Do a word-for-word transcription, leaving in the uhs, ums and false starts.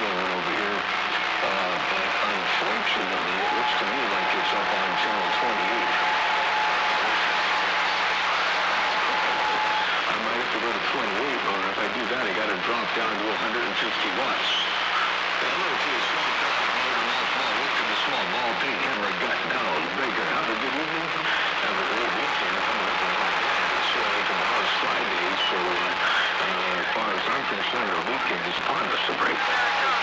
going over here. Uh, but unfortunately, it looks to me like it's up on channel twenty-eight. I might have to go to twenty-eight, or if I do that, I got to drop down to one hundred fifty watts. Hello to you, small customer, motor, small, look at the small ball pig camera gut down. Baker, have a good evening. Have a great weekend. Coming up in my head. It's uh, tomorrow's Friday, so uh, uh, as far as I'm concerned, the weekend is upon us to break.